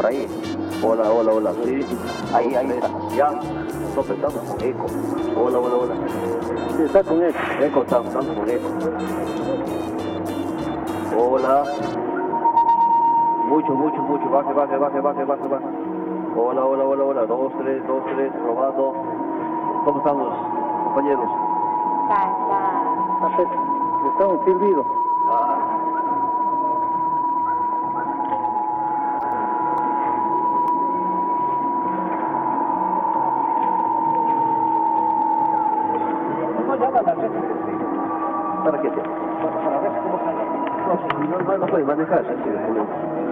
por ahí. Hola, hola, hola. Sí, ahí está. Ya, estoy pensando con eco. Hola, hola, hola. Sí, está con eco. Eco, está pensando con eco. Hola. Mucho, mucho, mucho. Baje, baje, baje, baje, baje, baje. Hola, hola, hola, hola. 2, 3, 2, 3, probando. ¿Cómo estamos, compañeros? Está un silbido. No llama la gente. ¿Para qué? Para ver cómo sale. No, no puede manejar,